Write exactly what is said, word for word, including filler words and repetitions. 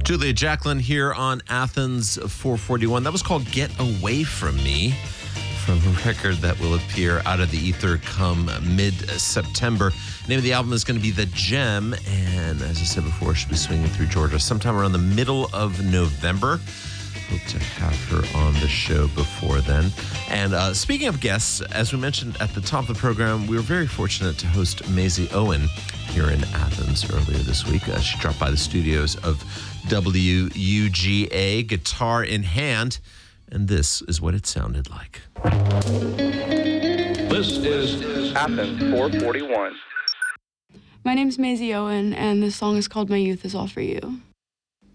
Julia Jacklin here on Athens four forty-one. That was called Get Away From Me, from a record that will appear out of the ether come mid-September. The name of the album is going to be The Gem, and as I said before, she'll be swinging through Georgia sometime around the middle of November. Hope to have her on the show before then. And uh, speaking of guests, as we mentioned at the top of the program, we were very fortunate to host Maisie Owen here in Athens earlier this week. Uh, she dropped by the studios of W U G A, guitar in hand, and this is what it sounded like. This is Athens four forty-one. My name's Maisie Owen, and this song is called My Youth Is All For You.